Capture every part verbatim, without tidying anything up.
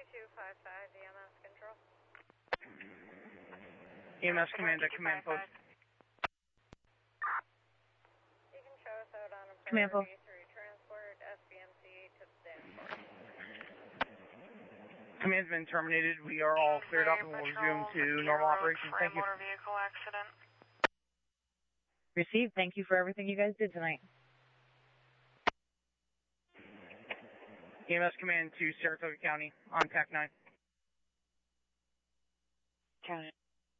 two five five, E M S control. E M S command at command post. You can show us out on a Command post. priority through transport, S B M C to the stand. Command's been terminated. We are all cleared up and we'll resume to normal operations. Thank you. Motor vehicle accident. Received. Thank you for everything you guys did tonight. E M S command to Saratoga County on T A C nine. County.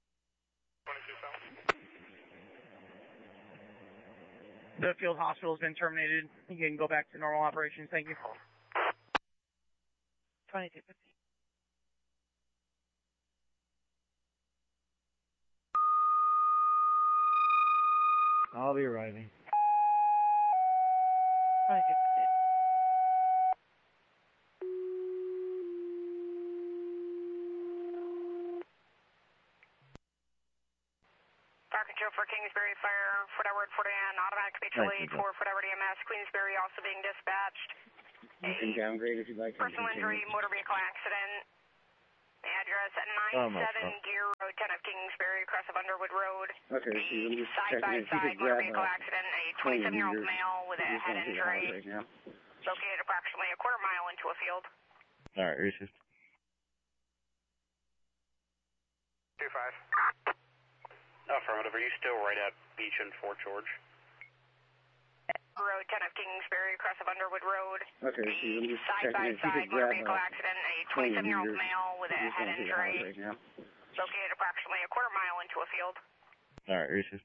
The field hospital has been terminated. You can go back to normal operations. Thank you. twenty-two fifty. I'll be arriving. twenty-two fifty. Fire control for Kingsbury Fire, Fort Edward, Fort Ann, automatic mutual aid for Fort Edward E M S, Queensbury also being dispatched. You can downgrade if you'd like. Personal injury, motor vehicle accident. Address at nine seven zero ten of Kingsbury, across of Underwood Road. Okay, so I'm just Side by checking if you side could motor grab vehicle a accident, a twenty-seven-year-old male with a head injury, right now. located approximately a quarter mile into a field. All right, racist. two five. Affirmative. Are you still right at Beach and Fort George? Road ten of Kingsbury, across of Underwood Road. Okay, so I'm just Side by checking if you side could motor grab vehicle a accident, a twenty-seven-year-old male with a head injury, right now. located approximately a quarter mile into a field. All right, racist.